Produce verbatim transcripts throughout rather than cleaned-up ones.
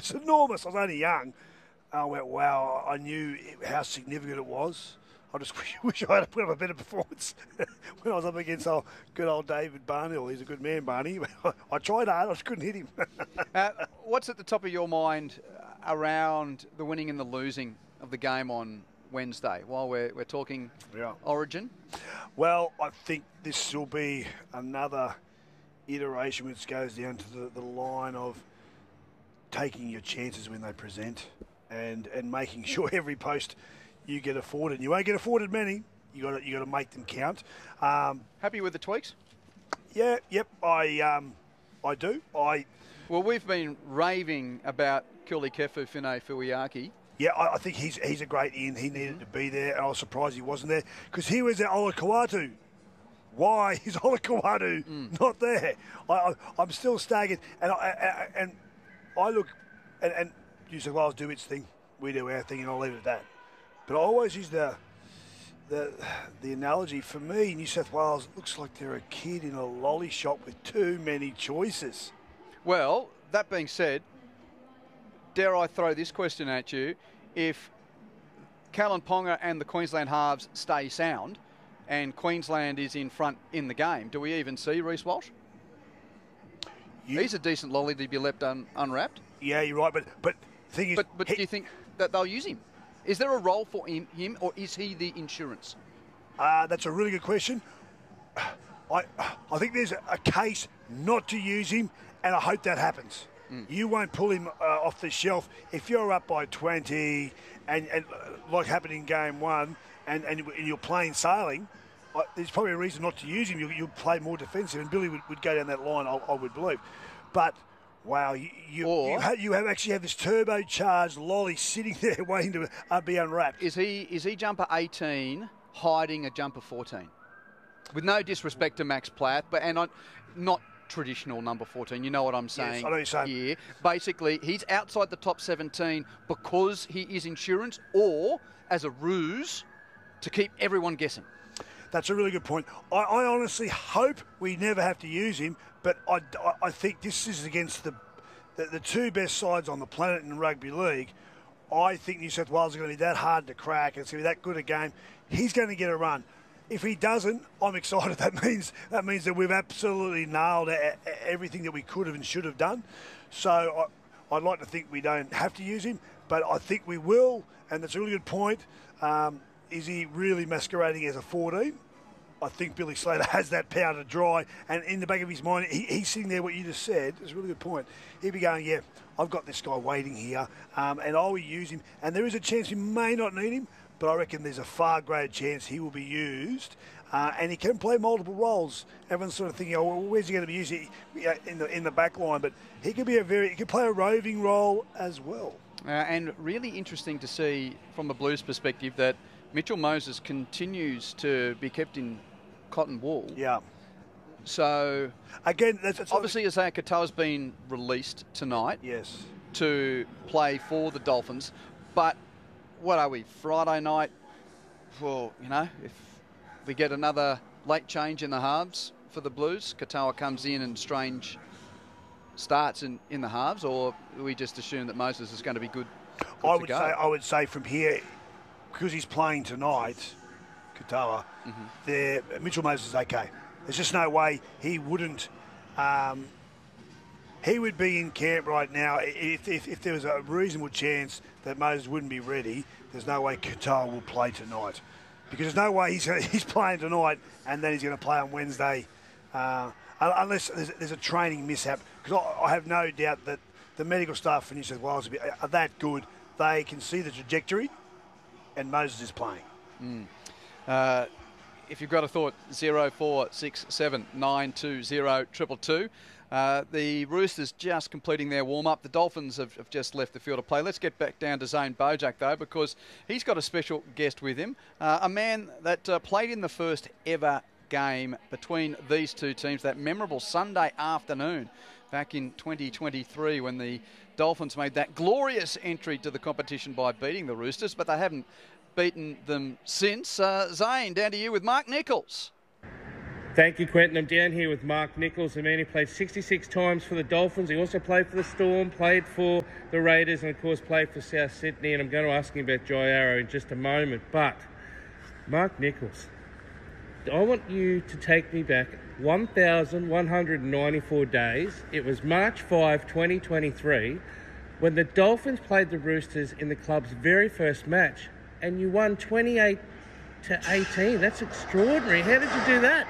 was enormous. I was only young. I went, wow, I knew how significant it was. I just wish, wish I had put up a better performance when I was up against old, good old David Barnhill. He's a good man, Barney. I tried hard, I just couldn't hit him. uh, what's at the top of your mind around the winning and the losing of the game on Wednesday while we're, we're talking yeah. Origin? Well, I think this will be another iteration which goes down to the, the line of taking your chances when they present and, and making sure every post you get afforded. You won't get afforded many. You got to you got to make them count. Um, Happy with the tweaks? Yeah, yep. I um, I do. I. Well, we've been raving about Kuli Kefu Fine Fuiaki. Yeah, I, I think he's he's a great in. He needed mm-hmm. to be there, and I was surprised he wasn't there because he was at Olakau'atu. Why is Olakau'atu mm. not there? I, I, I'm still staggered, and I, I, and I look, and, and New South Wales do its thing. We do our thing, and I'll leave it at that. But I always use the, the the analogy. For me, New South Wales looks like they're a kid in a lolly shop with too many choices. Well, that being said, dare I throw this question at you? If Kalyn Ponga and the Queensland halves stay sound and Queensland is in front in the game, do we even see Reece Walsh? You, He's a decent lolly to be left un, unwrapped. Yeah, you're right. But but the thing is... But, but he, do you think that they'll use him? Is there a role for him, him or is he the insurance? Uh, that's a really good question. I I think there's a case not to use him, and I hope that happens. Mm. You won't pull him uh, off the shelf if you're up by twenty, and, and uh, like happened in game one, and, and you're playing sailing. Uh, there's probably a reason not to use him. You, you'll play more defensive, and Billy would, would go down that line, I, I would believe. But... Wow, you you, or, you, have, you have actually have this turbocharged lolly sitting there waiting to uh, be unwrapped. Is he is he jumper eighteen hiding a jumper fourteen? With no disrespect to Max Plath, but and not, not traditional number fourteen. You know what I'm saying? Yes, I know what you're saying. Here, basically, he's outside the top seventeen because he is insurance, or as a ruse to keep everyone guessing. That's a really good point. I, I honestly hope we never have to use him, but I, I think this is against the, the the two best sides on the planet in rugby league. I think New South Wales are going to be that hard to crack. It's going to be that good a game. He's going to get a run. If he doesn't, I'm excited. That means that means that we've absolutely nailed a, a, everything that we could have and should have done. So I, I'd like to think we don't have to use him, but I think we will, and that's a really good point. Um, Is he really masquerading as a fourteen? I think Billy Slater has that powder dry, and in the back of his mind, he, he's sitting there, what you just said, it's a really good point. He'd be going, yeah, I've got this guy waiting here, um, and I will use him. And there is a chance we may not need him, but I reckon there's a far greater chance he will be used, uh, and he can play multiple roles. Everyone's sort of thinking, oh, well, where's he going to be used in the in the back line? But he could be a very, he could play a roving role as well. Uh, and really interesting to see from the Blues' perspective that Mitchell Moses continues to be kept in cotton wool. Yeah. So, again, that's, that's obviously Isaiah Katoa's been released tonight. Yes. To play for the Dolphins. But what are we, Friday night? Well, you know, if we get another late change in the halves for the Blues, Katoa comes in and Strange starts in, in the halves, or we just assume that Moses is going to be good? good I to would go? say I would say from here, because he's playing tonight, Katoa, mm-hmm. there Mitchell Moses is okay. There's just no way he wouldn't. Um, he would be in camp right now if, if, if there was a reasonable chance that Moses wouldn't be ready. There's no way Katoa will play tonight, because there's no way he's gonna, he's playing tonight and then he's going to play on Wednesday, uh, unless there's, there's a training mishap. Because I, I have no doubt that the medical staff for New South Wales are that good. They can see the trajectory, and Moses is playing. Mm. Uh, if you've got a thought, zero four six seven nine two zero two two two. Uh, the Roosters just completing their warm-up. The Dolphins have, have just left the field of play. Let's get back down to Zane Bojack, though, because he's got a special guest with him. Uh, a man that uh, played in the first ever game between these two teams, that memorable Sunday afternoon back in twenty twenty-three when the Dolphins made that glorious entry to the competition by beating the Roosters, but they haven't beaten them since. Uh, Zane, down to you with Mark Nichols. Thank you, Quentin. I'm down here with Mark Nichols, the man who played sixty-six times for the Dolphins. He also played for the Storm, played for the Raiders, and of course played for South Sydney. And I'm going to ask him about Jai Arrow in just a moment. But, Mark Nichols, I want you to take me back one thousand one hundred ninety-four days. It was March fifth, twenty twenty-three, when the Dolphins played the Roosters in the club's very first match, and you won twenty-eight to eighteen. That's extraordinary. How did you do that?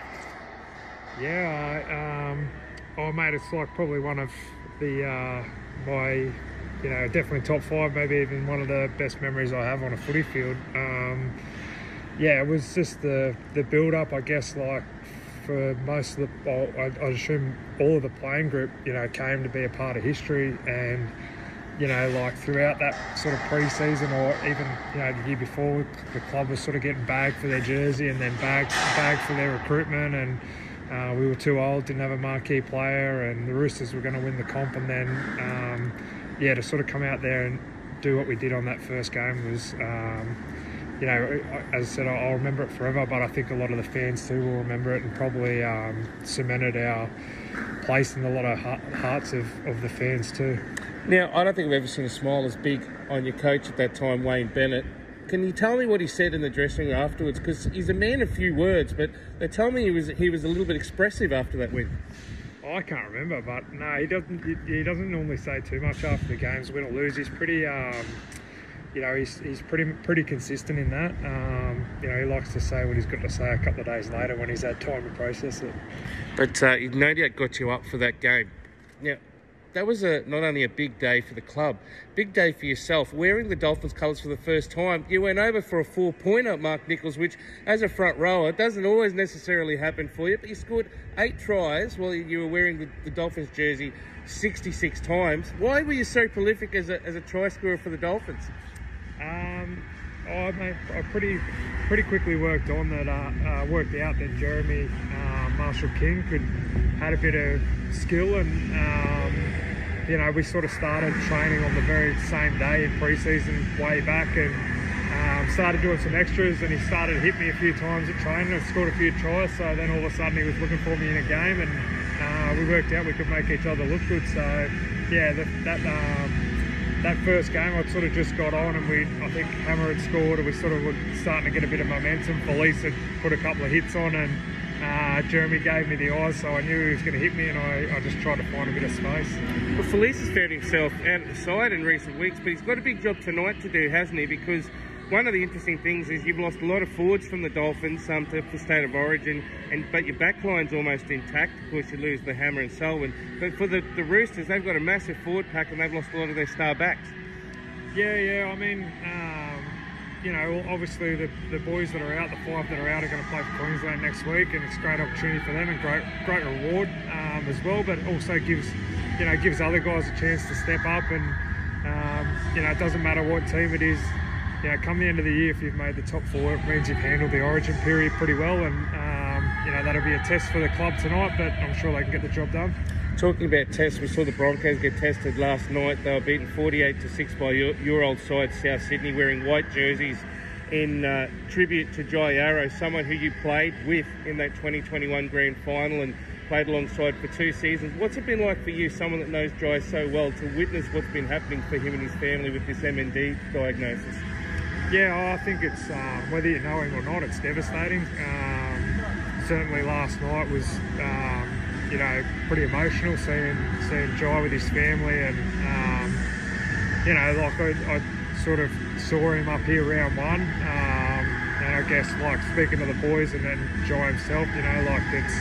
Yeah, I, um, oh mate, it's like probably one of the uh, my, you know, definitely top five, maybe even one of the best memories I have on a footy field. Um, yeah, it was just the the build up, I guess, like for most of the, I, I assume all of the playing group, you know, came to be a part of history, and you know, like throughout that sort of pre-season, or even, you know, the year before, the club was sort of getting bagged for their jersey and then bagged bagged for their recruitment, and uh, we were too old, didn't have a marquee player, and the Roosters were going to win the comp, and then um, yeah, to sort of come out there and do what we did on that first game was, um, you know, as I said, I'll remember it forever, but I think a lot of the fans too will remember it, and probably um, cemented our place in a lot of hearts of, of the fans too. Now, I don't think I've ever seen a smile as big on your coach at that time, Wayne Bennett. Can you tell me what he said in the dressing room afterwards? Because he's a man of few words, but they tell me he was he was a little bit expressive after that win. Oh, I can't remember, but no, he doesn't. He, he doesn't normally say too much after the games, win or lose. He's pretty, um, you know, he's he's pretty pretty consistent in that. Um, you know, he likes to say what he's got to say a couple of days later when he's had time to process it. But uh, no doubt got you up for that game. Now, that was a, not only a big day for the club, big day for yourself. Wearing the Dolphins colours for the first time, you went over for a four-pointer, Mark Nichols, which, as a front rower, doesn't always necessarily happen for you, but you scored eight tries while you were wearing the, the Dolphins jersey sixty-six times. Why were you so prolific as a, as a try scorer for the Dolphins? Um, oh, mate, I pretty pretty quickly worked on that, uh, uh, worked out that Jeremy uh, Marshall King could had a bit of skill, and um, you know, we sort of started training on the very same day in pre-season way back, and um, started doing some extras, and he started to hit me a few times at training and scored a few tries, so then all of a sudden he was looking for me in a game, and uh, we worked out we could make each other look good. So yeah, that that, um, that first game I sort of just got on, and we I think Hammer had scored, and we sort of were starting to get a bit of momentum. Felice had put a couple of hits on, and Uh, Jeremy gave me the eyes, so I knew he was going to hit me, and I, I just tried to find a bit of space. Well, Felice has found himself out of the side in recent weeks, but he's got a big job tonight to do, hasn't he? Because one of the interesting things is you've lost a lot of forwards from the Dolphins um, to the State of Origin, and but your backline's almost intact. Of course, you lose the Hammer and Selwyn. But for the, the Roosters, they've got a massive forward pack, and they've lost a lot of their star backs. Yeah, yeah, I mean, um, you know, obviously the, the boys that are out, the five that are out, are going to play for Queensland next week, and it's a great opportunity for them and great great reward um, as well. But it also gives, you know, gives other guys a chance to step up, and um, you know, it doesn't matter what team it is. You know, come the end of the year, if you've made the top four, it means you've handled the Origin period pretty well, and um, you know, that'll be a test for the club tonight. But I'm sure they can get the job done. Talking about tests, we saw the Broncos get tested last night. They were beaten forty-eight to six by your, your old side, South Sydney, wearing white jerseys in uh, tribute to Jai Arrow, someone who you played with in that twenty twenty-one grand final and played alongside for two seasons. What's it been like for you, someone that knows Jai so well, to witness what's been happening for him and his family with this M N D diagnosis? Yeah, I think it's, um, whether you know him or not, it's devastating. Um, certainly last night was, um, you know, pretty emotional, seeing seeing Jai with his family, and um, you know, like I, I sort of saw him up here round one, um, and I guess like speaking to the boys and then Jai himself, you know, like it's,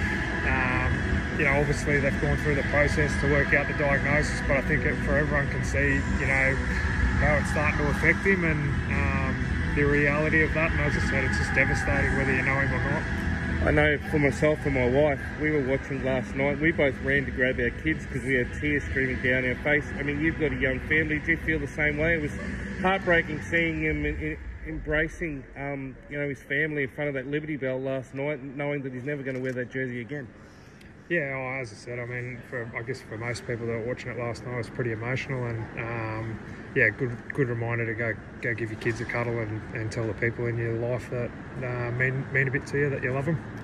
um, you know, obviously they've gone through the process to work out the diagnosis, but I think it, for everyone can see, you know, how it's starting to affect him, and um, the reality of that. And as I said, it's just devastating whether you know him or not. I know for myself and my wife, we were watching last night. We both ran to grab our kids because we had tears streaming down our face. I mean, you've got a young family. Do you feel the same way? It was heartbreaking seeing him in, in, embracing, um, you know, his family in front of that Liberty Bell last night, knowing that he's never going to wear that jersey again. Yeah, oh, as I said, I mean, for I guess for most people that were watching it last night, it was pretty emotional, and um, yeah, good good reminder to go go give your kids a cuddle and, and tell the people in your life that uh, mean mean a bit to you, that you love them.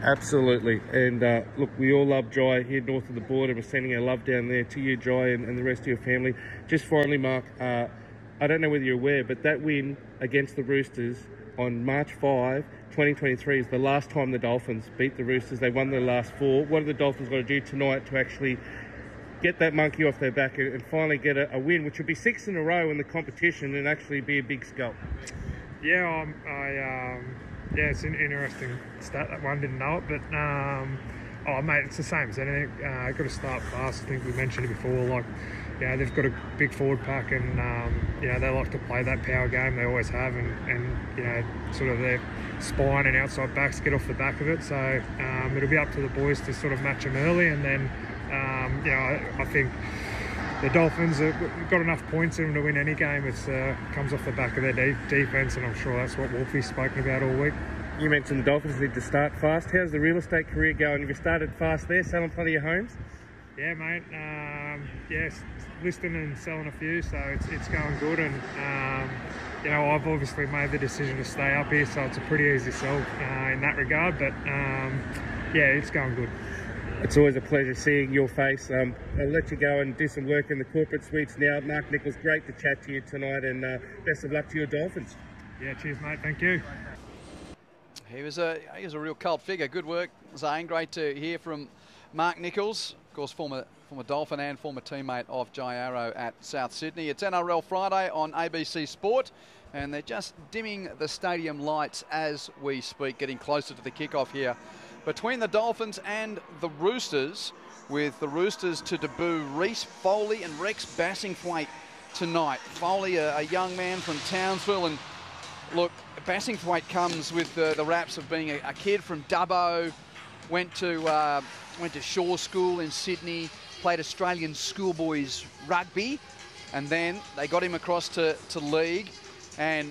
Absolutely. And uh, look, we all love Jai here north of the border. We're sending our love down there to you, Jai, and, and the rest of your family. Just finally, Mark, uh, I don't know whether you're aware, but that win against the Roosters on March fifth, twenty twenty-three is the last time the Dolphins beat the Roosters. They won their last four. What are the Dolphins going to do tonight to actually get that monkey off their back and, and finally get a, a win, which would be six in a row in the competition and actually be a big scalp? Yeah, um, I... Um... Yeah, it's an interesting stat. That one didn't know it, but um, oh mate, it's the same as anything. Uh, got to start fast. I think we mentioned it before. Like, you know, they've got a big forward pack, and um, you know they like to play that power game. They always have, and, and you know, sort of their spine and outside backs get off the back of it. So um, it'll be up to the boys to sort of match them early, and then um, you know, I, I think. The Dolphins have got enough points in them to win any game. It uh, comes off the back of their de- defence, and I'm sure that's what Wolfie's spoken about all week. You mentioned the Dolphins need to start fast. How's the real estate career going? Have you started fast there, selling plenty of homes? Yeah, mate. Um, yes, listing and selling a few, so it's it's going good. And um, you know, I've obviously made the decision to stay up here, so it's a pretty easy sell uh, in that regard. But um, yeah, it's going good. It's always a pleasure seeing your face. Um, I'll let you go and do some work in the corporate suites now. Mark Nichols, great to chat to you tonight, and uh, best of luck to your Dolphins. Yeah, cheers, mate. Thank you. He was a he was a real cult figure. Good work, Zane. Great to hear from Mark Nichols, of course, former former Dolphin and former teammate of Jai Arrow at South Sydney. It's N R L Friday on A B C Sport, and they're just dimming the stadium lights as we speak, getting closer to the kickoff here between the Dolphins and the Roosters, with the Roosters to debut Reece Foley and Rex Bassingthwaite tonight. Foley, a, a young man from Townsville, and look, Bassingthwaite comes with uh, the raps of being a, a kid from Dubbo, went to uh, went to Shaw School in Sydney, played Australian schoolboys rugby, and then they got him across to, to league. And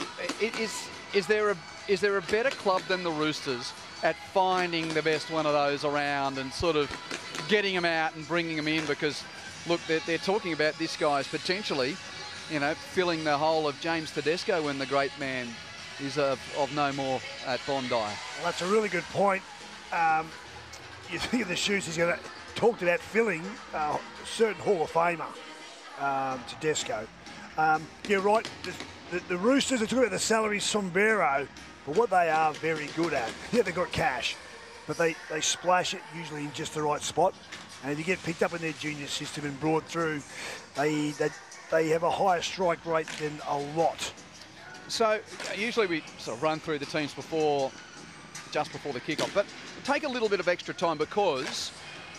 it is is there a is there a better club than the Roosters at finding the best one of those around and sort of getting them out and bringing them in? Because look, they're, they're talking about this guy's potentially, you know, filling the hole of James Tedesco when the great man is of, of no more at Bondi. Well, that's a really good point. Um, you think of the shoes he's going to talked about filling uh, a certain Hall of Famer, um, Tedesco. Um, you're right. The, the, the Roosters, they talk about the salary sombrero, but what they are very good at, yeah, they've got cash, but they, they splash it usually in just the right spot. And if you get picked up in their junior system and brought through, they they, they have a higher strike rate than a lot. So usually we sort of run through the teams before, just before the kickoff, but take a little bit of extra time because,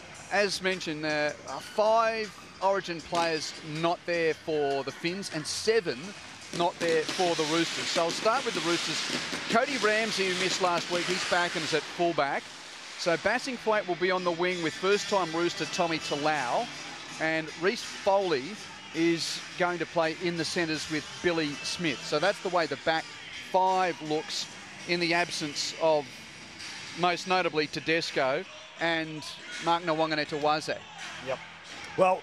as mentioned, there are five Origin players not there for the Finns and seven not there for the Roosters. So I'll start with the Roosters. Cody Ramsey, who missed last week, he's back and is at fullback. So Bassingthwaite will be on the wing with first-time Rooster Tommy Talau, and Reece Foley is going to play in the centres with Billy Smith. So that's the way the back five looks in the absence of, most notably, Tedesco and Mark Nawaqanitawase. Yep. Well,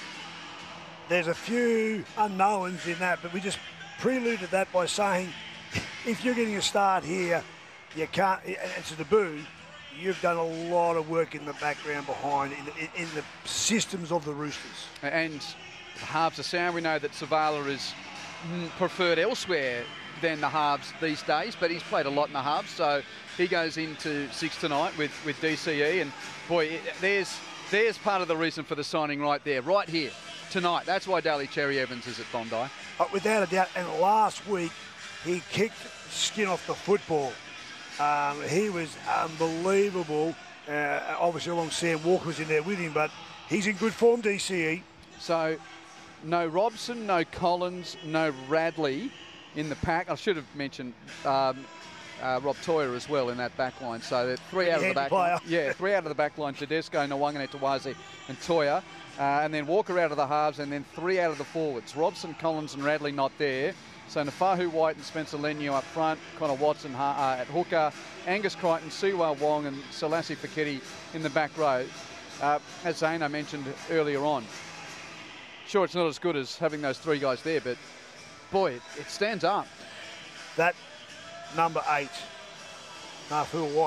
there's a few unknowns in that, but we just preluded that by saying if you're getting a start here, you can't, it's a debut, you've done a lot of work in the background behind, in the, in the systems of the Roosters. And the halves are sound. We know that Savala is preferred elsewhere than the halves these days, but he's played a lot in the halves, so he goes into six tonight with, with D C E, and boy, there's there's part of the reason for the signing right there, right here, tonight. That's why Daly Cherry Evans is at Bondi. Uh, without a doubt, and last week he kicked skin off the football. Um, he was unbelievable. Uh, obviously, along Sam Walker was in there with him, but he's in good form, D C E. So, no Robson, no Collins, no Radley in the pack. I should have mentioned um, uh, Rob Toyer as well in that back line. So, three out of the back line. Yeah, three out of the back line. Tedesco, Nawaqanitawase and Toyer. Uh, and then Walker out of the halves, and then three out of the forwards. Robson, Collins and Radley not there. So Nafahu White and Spencer Leniu up front, Connor Watson uh, at hooker, Angus Crichton, Siwa Wong and Selassie Feketi in the back row. Uh, as Zano mentioned earlier on, sure, it's not as good as having those three guys there, but boy, it, it stands up. That number eight, Nafahu White,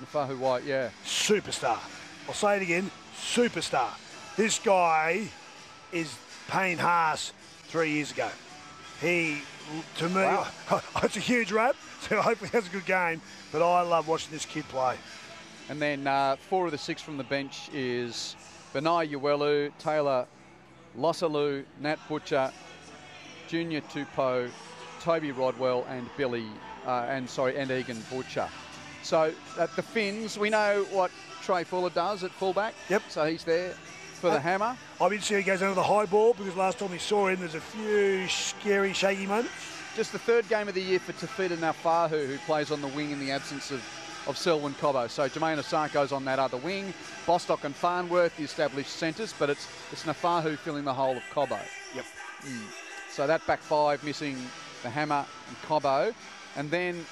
Nafahu White, yeah. Superstar. I'll say it again, superstar. This guy is Payne Haas three years ago. He, to me, Wow. it's a huge rap, so hopefully he has a good game, but I love watching this kid play. And then uh, four of the six from the bench is Benai Uelu, Taylor Lossalu, Nat Butcher, Junior Tupou, Toby Rodwell, and Billy, uh, and sorry, and Egan Butcher. So at the Finns, we know what Trey Fuller does at fullback. Yep. So he's there for the Uh, hammer. I'm interested to see how he goes under the high ball, because last time we saw him, there's a few scary, shaky moments. Just the third game of the year for Tafita Nafahu, who plays on the wing in the absence of, of Selwyn Cobbo. So Jermaine Osako's on that other wing. Bostock and Farnworth, the established centres, but it's it's Nafahu filling the hole of Cobbo. Yep. Mm. So that back five missing the hammer and Cobbo. And then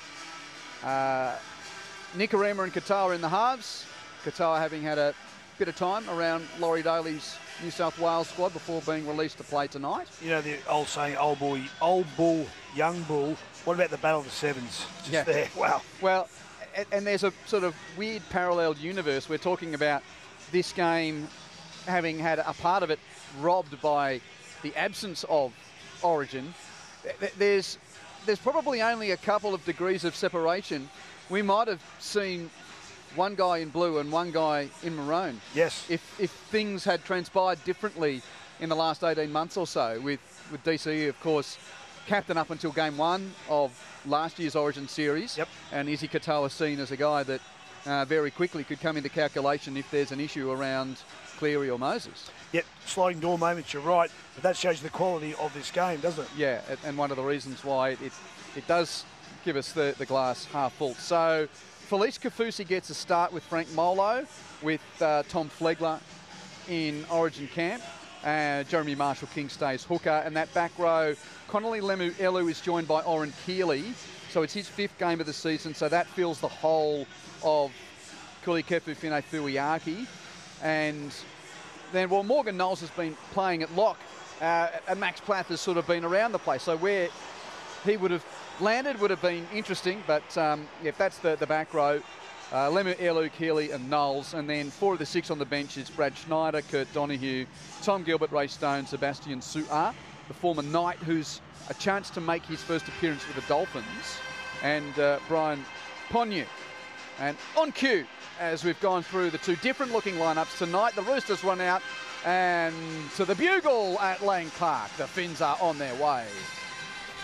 uh, Nikorima and Katoa in the halves. Katoa having had a bit of time around Laurie Daly's New South Wales squad before being released to play tonight. You know the old saying, old boy, old bull, young bull. What about the Battle of the Sevens? Just Yeah. there. Wow. Well, and, and there's a sort of weird parallel universe. We're talking about this game having had a part of it robbed by the absence of Origin. Th- There's there's probably only a couple of degrees of separation. We might have seen one guy in blue and one guy in maroon. Yes. If if things had transpired differently in the last eighteen months or so, with, with D C E, of course, captain up until game one of last year's Origin series. Yep. And Izzy Katoa seen as a guy that uh, very quickly could come into calculation if there's an issue around Cleary or Moses. Yep, sliding door moments, you're right, but that shows the quality of this game, doesn't it? Yeah, and- and one of the reasons why it it does give us the, the glass half full. So Felice Kafusi gets a start with Frank Molo, with uh, Tom Flegler in Origin camp. Uh, Jeremy Marshall-King stays hooker, and that back row, Connolly Lemu-Elu is joined by Oren Keeley. So it's his fifth game of the season, so that fills the whole of Kulikefu Fine-Fuiaki. And then, well, Morgan Knowles has been playing at lock, uh, and Max Plath has sort of been around the place. So where he would have landed would have been interesting, but um, if that's the, the back row, uh, Lemu, Elu, Keeley and Knowles, and then four of the six on the bench is Brad Schneider, Kurt Donahue, Tom Gilbert, Ray Stone, Sebastian Su'ar, the former Knight, who's a chance to make his first appearance with the Dolphins, and uh, Brian Ponyu. And on cue, as we've gone through the two different looking lineups tonight, the Roosters run out, and to the bugle at Lang Clark, the Finns are on their way.